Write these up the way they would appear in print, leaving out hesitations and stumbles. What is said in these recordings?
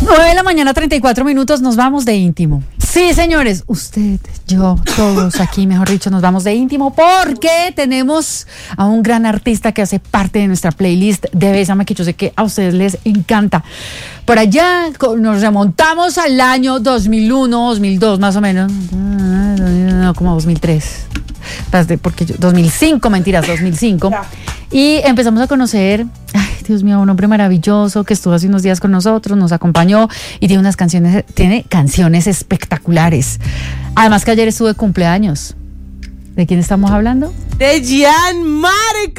9:34 a.m, nos vamos de íntimo. Sí, señores, usted, yo, todos aquí, mejor dicho, nos vamos de íntimo porque tenemos a un gran artista que hace parte de nuestra playlist de Bésame, que yo sé que a ustedes les encanta. Por allá nos remontamos al año 2001, 2002 más o menos, no, como 2003, porque 2005, mentiras, 2005. Y empezamos a conocer, ay, Dios mío, un hombre maravilloso que estuvo hace unos días con nosotros, nos acompañó y tiene canciones espectaculares. Además que ayer estuvo de cumpleaños. ¿De quién estamos hablando? De Gianmarco.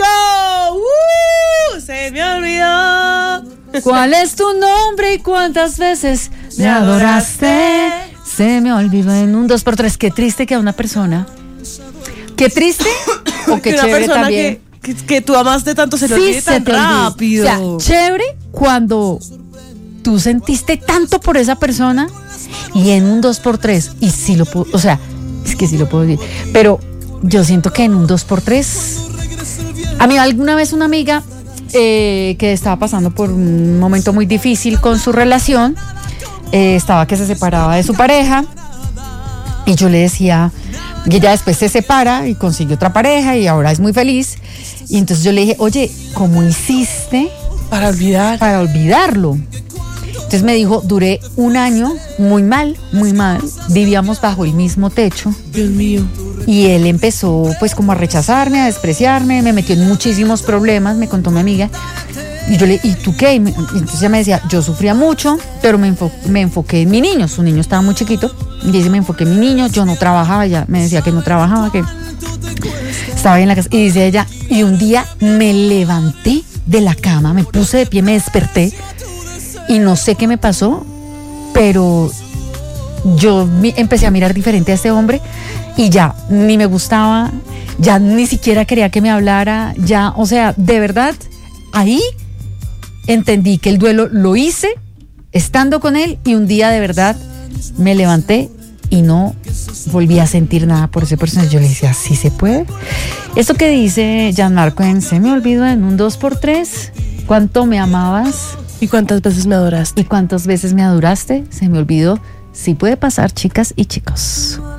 Se me olvidó. ¿Cuál es tu nombre y cuántas veces me adoraste? Se me olvidó en un 2x3. Qué triste que a una persona. Qué triste o qué chévere también. Que tú amaste tanto se te olvide tan rápido. O sea, chévere cuando tú sentiste tanto por esa persona y en un 2x3, y sí lo puedo, o sea, es que sí lo puedo decir, pero yo siento que en un 2x3, a mí alguna vez una amiga que estaba pasando por un momento muy difícil con su relación, estaba que se separaba de su pareja, y yo le decía, y ella después se separa y consigue otra pareja y ahora es muy feliz. Y entonces yo le dije, oye, ¿cómo hiciste para olvidarlo? Entonces me dijo, duré un año muy mal, vivíamos bajo el mismo techo. Dios mío. Y él empezó pues como a rechazarme, a despreciarme, me metió en muchísimos problemas, me contó mi amiga. Y yo le, ¿y tú qué? Entonces ella me decía, yo sufría mucho, pero me enfoqué en mi niño. Su niño estaba muy chiquito. Y dice, me enfoqué en mi niño, yo no trabajaba. Ella me decía que no trabajaba, que estaba ahí en la casa. Y dice ella, y un día me levanté de la cama, me puse de pie, me desperté. Y no sé qué me pasó, pero yo empecé a mirar diferente a este hombre. Y ya, ni me gustaba, ya ni siquiera quería que me hablara. Ya, o sea, de verdad, ahí entendí que el duelo lo hice estando con él y un día de verdad me levanté y no volví a sentir nada por ese personaje. Yo le decía, ¿sí se puede? Esto que dice Gianmarco en Se me olvidó en un 2x3, ¿cuánto me amabas? ¿Y cuántas veces me adoraste? ¿Y cuántas veces me adoraste? Se me olvidó. Sí puede pasar, chicas y chicos.